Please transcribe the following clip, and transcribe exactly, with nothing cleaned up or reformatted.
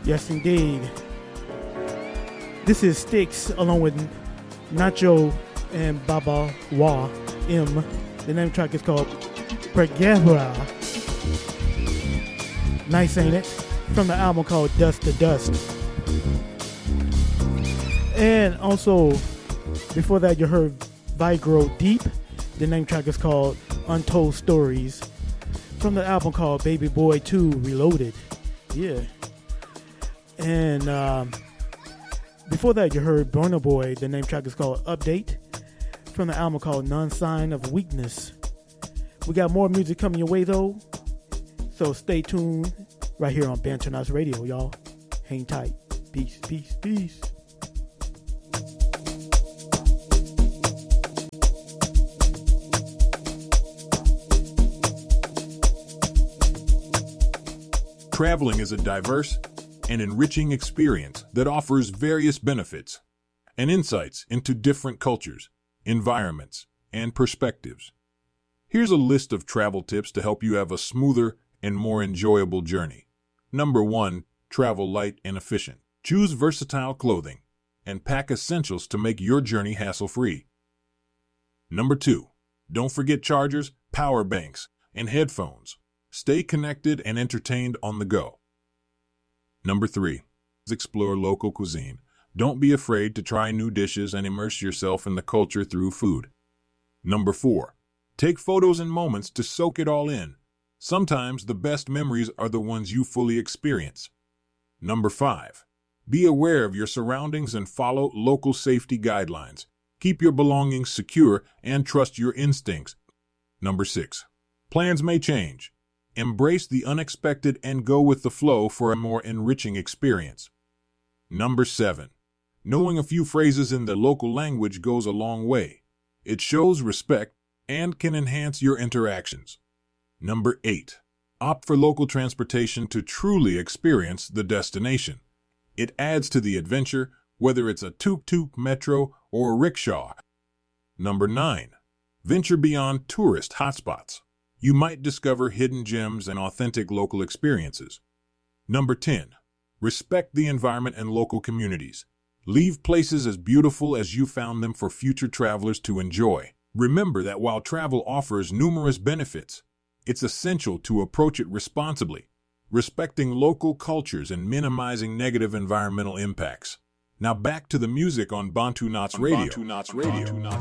Yes, indeed. This is Styx along with Nacho and Baba Wa M. The name track is called Preguerra. Nice, ain't it? From the album called Dust to Dust. And also, before that, you heard Vigro Deep. The name track is called Untold Stories. From the album called Baby Boy two Reloaded. Yeah. And um, before that, you heard Burna Boy. The name track is called Update. From the album called Non Sign of Weakness. We got more music coming your way, though. So stay tuned right here on Banter Knots Radio, y'all. Hang tight. Peace, peace, peace. Traveling is a diverse and enriching experience that offers various benefits and insights into different cultures, environments, and perspectives. Here's a list of travel tips to help you have a smoother and more enjoyable journey. Number one, travel light and efficient. Choose versatile clothing and pack essentials to make your journey hassle-free. Number two, don't forget chargers, power banks, and headphones. Stay connected and entertained on the go. Number three, explore local cuisine. Don't be afraid to try new dishes and immerse yourself in the culture through food. Number four, take photos and moments to soak it all in. Sometimes the best memories are the ones you fully experience. Number five, be aware of your surroundings and follow local safety guidelines. Keep your belongings secure and trust your instincts. Number six, plans may change. Embrace the unexpected and go with the flow for a more enriching experience. Number seven, knowing a few phrases in the local language goes a long way. It shows respect and can enhance your interactions. Number eight, opt for local transportation to truly experience the destination. It adds to the adventure, whether it's a tuk-tuk, metro, or a rickshaw. Number nine, venture beyond tourist hotspots. You might discover hidden gems and authentic local experiences. Number ten, respect the environment and local communities. Leave places as beautiful as you found them for future travelers to enjoy. Remember that while travel offers numerous benefits, it's essential to approach it responsibly, respecting local cultures and minimizing negative environmental impacts. Now back to the music on Bantu Knots Radio. Bantu Knots Radio.